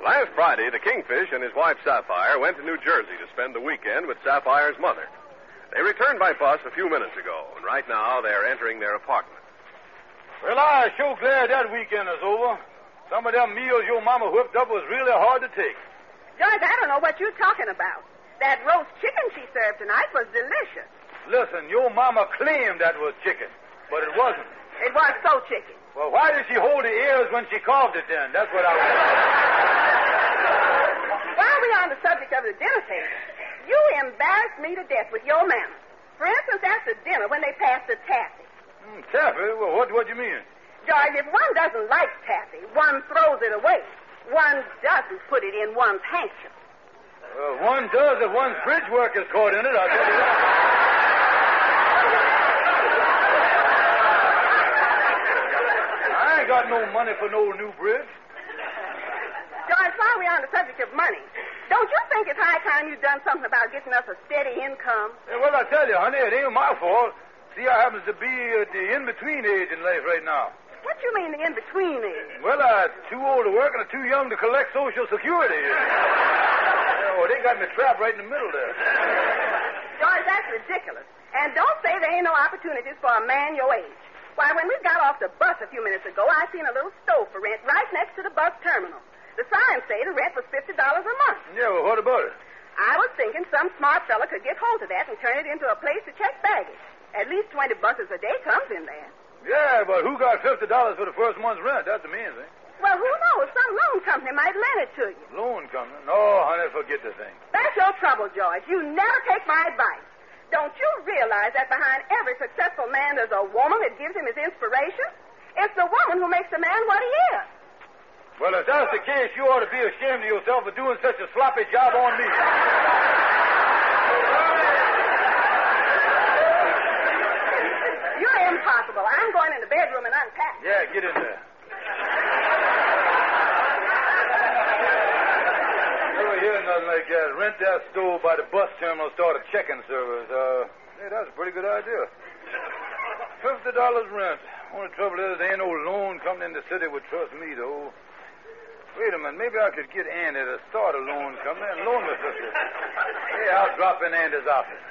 Last Friday, the Kingfish and his wife Sapphire went to New Jersey to spend the weekend with Sapphire's mother. They returned by bus a few minutes ago, and right now they're entering their apartment. Well, I'm sure glad that weekend is over. Some of them meals your mama whipped up was really hard to take. George, I don't know what you're talking about. That roast chicken she served tonight was delicious. Listen, your mama claimed that was chicken, but it wasn't. It was so chicken. Well, why did she hold the ears when she carved it then? That's what I was... While we're on the subject of the dinner table, you embarrassed me to death with your manners. For instance, after dinner when they passed the taffy. Taffy? Well, what do you mean? George, if one doesn't like taffy, one throws it away. One doesn't put it in one's handkerchief. One does if one's bridge work is caught in it, I'll tell you that. I ain't got no money for no new bridge. George, while we're on the subject of money, don't you think it's high time you've done something about getting us a steady income? Yeah, well, I tell you, honey, it ain't my fault. See, I happens to be at the in-between age in life right now. What do you mean the in-between age? Well, I'm too old to work and I'm too young to collect Social Security. They got me trapped right in the middle there. George, that's ridiculous. And don't say there ain't no opportunities for a man your age. Why, when we got off the bus a few minutes ago, I seen a little stove for rent right next to the bus terminal. The sign say the rent was $50 a month. Yeah, well, what about it? I was thinking some smart fella could get hold of that and turn it into a place to check baggage. At least 20 buses a day comes in there. Yeah, but who got $50 for the first month's rent? That's the main thing. Well, who knows? Some loan company might lend it to you. Loan company? No, honey, forget the thing. That's your trouble, George. You never take my advice. Don't you realize that behind every successful man there's a woman that gives him his inspiration? It's the woman who makes the man what he is. Well, if that's the case, you ought to be ashamed of yourself for doing such a sloppy job on me. You're impossible. I'm going in the bedroom and unpack. Yeah, get in there. Never hear nothing like that. Rent that stove by the bus terminal, start a check-in service. Hey, that's a pretty good idea. $50 rent. Only trouble is there ain't no loan company in the city would trust me, though. Wait a minute. Maybe I could get Andy to start a loan company and loan me $50. Hey, I'll drop in Andy's office.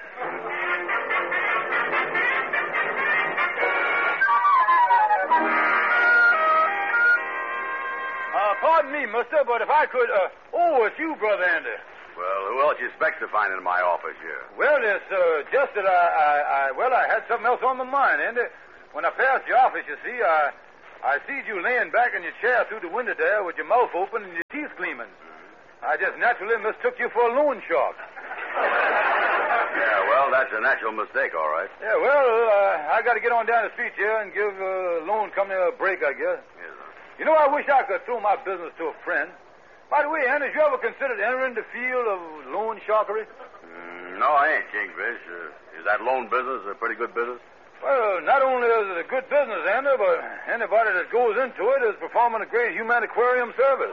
Pardon me, mister, but if I could... it's you, Brother Andy. Well, who else you expect to find in my office here? Well, it's just that I had something else on my mind, Andy. When I passed your office, you see, I seed you laying back in your chair through the window there with your mouth open and your teeth gleaming. I just naturally mistook you for a loan shark. Yeah, well, that's a natural mistake, all right. Yeah, well, I got to get on down the street here and give a loan company a break, I guess. Yes, sir. You know, I wish I could throw my business to a friend. By the way, Andy, have you ever considered entering the field of loan sharkery? No, I ain't, Kingfish. Is that loan business a pretty good business? Well, not only is it a good business, Andy, but anybody that goes into it is performing a great humanitarian service.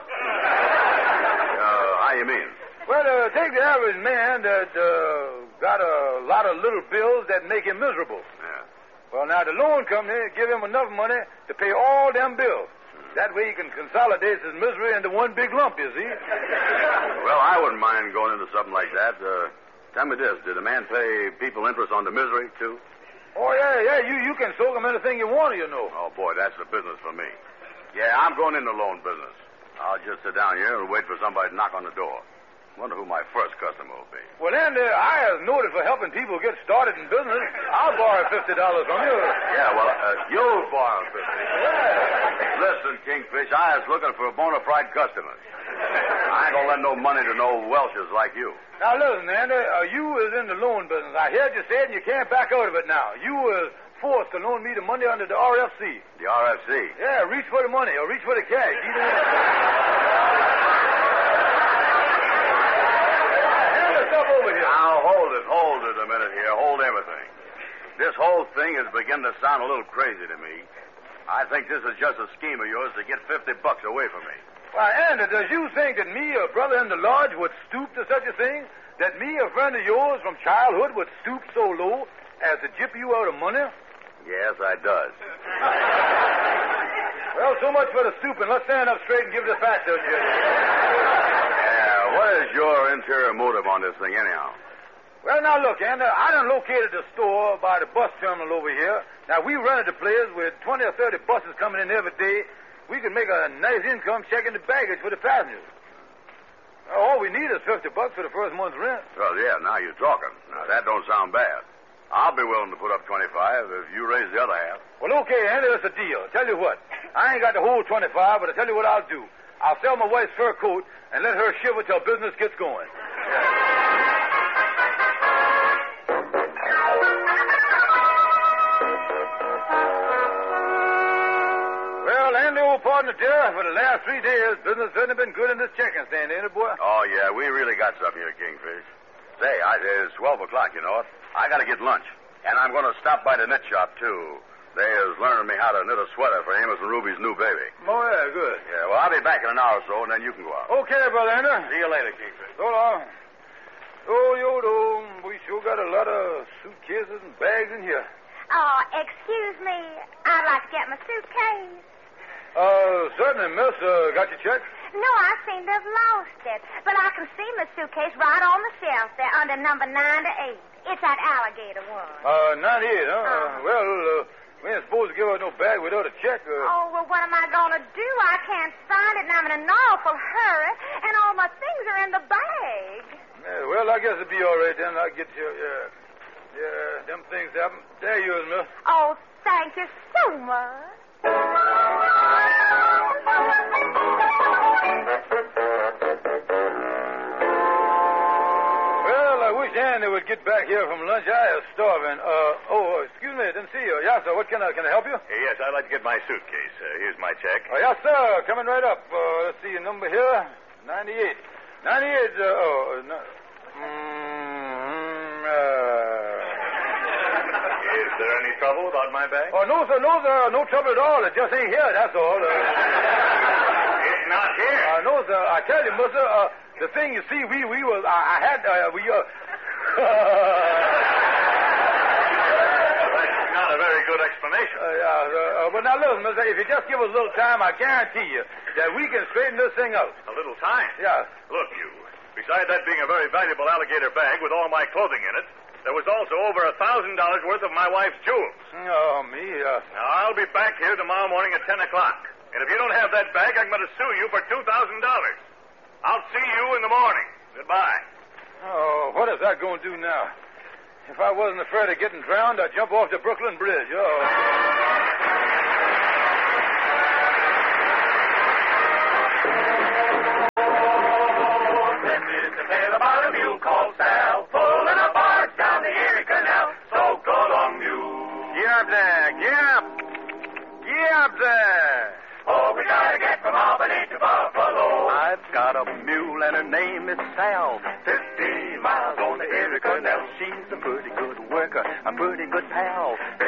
How you mean? Well, take the average man that got a lot of little bills that make him miserable. Yeah. Well, now, the loan company give him enough money to pay all them bills. That way he can consolidate his misery into one big lump, you see. Well, I wouldn't mind going into something like that. Tell me this, did a man pay people interest on the misery, too? Oh, yeah, you can soak him anything you want, you know. Oh, boy, that's the business for me. Yeah, I'm going into loan business. I'll just sit down here and wait for somebody to knock on the door. Wonder who my first customer will be. Well, Andy, I have noted for helping people get started in business. I'll borrow $50 from you. Yeah, well, you'll borrow $50. Yeah. Listen, Kingfish, I was looking for a bona fide customer. I ain't gonna lend no money to no Welshers like you. Now, listen, Andy, you is in the loan business. I heard you say it, and you can't back out of it now. You was forced to loan me the money under the RFC. The RFC? Yeah, reach for the money or reach for the cash. Now, hold it a minute here. Hold everything. This whole thing is beginning to sound a little crazy to me. I think this is just a scheme of yours to get $50 away from me. Why, Andy, does you think that me, a brother in the lodge, would stoop to such a thing? That me, a friend of yours from childhood, would stoop so low as to jip you out of money? Yes, I does. Well, so much for the stooping. Let's stand up straight and give it a fat, don't you? Yeah, what is your interior motive on this thing, anyhow? Well, now, look, Andy, I done located the store by the bus terminal over here. Now, we rented the place with 20 or 30 buses coming in every day. We could make a nice income checking the baggage for the passengers. All we need is $50 for the first month's rent. Well, yeah, now you're talking. Now, that don't sound bad. I'll be willing to put up 25 if you raise the other half. Well, okay, Andy, that's a deal. Tell you what, I ain't got the whole 25, but I tell you what I'll do. I'll sell my wife's fur coat and let her shiver till business gets going. Well, Andy, old partner, dear, for the last 3 days, business certainly been good in this checking stand, ain't it, boy? Oh, yeah, we really got something here, Kingfish. Say, it's 12 o'clock, you know it. I got to get lunch. And I'm going to stop by the knit shop, too. They is learning me how to knit a sweater for Amos and Ruby's new baby. Oh, yeah, good. Yeah, well, I'll be back in an hour or so, and then you can go out. Okay, brother Andy. See you later, Kingfish. So long. Oh, Yodo, we sure got a lot of suitcases and bags in here. Oh, excuse me. I'd like to get my suitcase. Certainly, miss. Got your check? No, I seem to have lost it. But I can see my suitcase right on the shelf there under number 98. It's that alligator one. 98, huh? Well, we ain't supposed to give her no bag without a check. Oh, well, what am I going to do? I can't find it, and I'm in an awful hurry, and all my things are in the bag. Yeah, well, I guess it'll be all right then. I'll get you, them things happen. There you is, miss. Oh, thank you so much. Well, I wish Andy would get back here from lunch. I was starving. Excuse me, didn't see you. Yes, sir. What can I help you? Yes, I'd like to get my suitcase. Here's my check. Oh, yes, sir. Coming right up. Let's see your number here. 98. 98, Is there any trouble about my bag? Oh, no, sir. No trouble at all. It just ain't here, that's all. It's not here. No, sir. I tell you, mister, the thing you see, we was, I had, That's not a very good explanation. But now listen, mister, if you just give us a little time, I guarantee you that we can straighten this thing out. A little time? Yeah. Look, you. Besides that being a very valuable alligator bag with all my clothing in it, there was also over $1,000 worth of my wife's jewels. Oh, me, Now, I'll be back here tomorrow morning at 10 o'clock. And if you don't have that bag, I'm going to sue you for $2,000. I'll see you in the morning. Goodbye. Oh, what is that going to do now? If I wasn't afraid of getting drowned, I'd jump off the Brooklyn Bridge. Got a mule and her name is Sal. 50 miles on the Erie Canal. She's a pretty good worker, a pretty good pal.